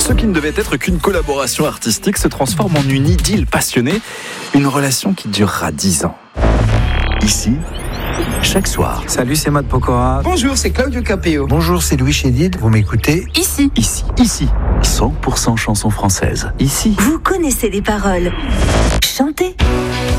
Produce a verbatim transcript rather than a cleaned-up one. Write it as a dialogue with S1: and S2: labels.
S1: Ce qui ne devait être qu'une collaboration artistique se transforme en une idylle passionnée, une relation qui durera dix ans. Ici, chaque soir.
S2: Salut, c'est Matt Pokora.
S3: Bonjour, c'est Claudio Capéo.
S2: Bonjour, c'est Louis Chédid. Vous m'écoutez?
S4: Ici.
S1: Ici, ici, cent pour cent chansons françaises. Ici.
S4: Vous connaissez les paroles. Chantez.